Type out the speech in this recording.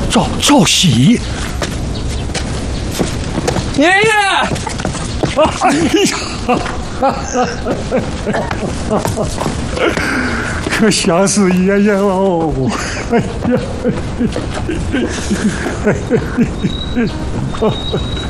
赵喜， 爷爷， 哎呀，可想死爷爷喽！哎呀！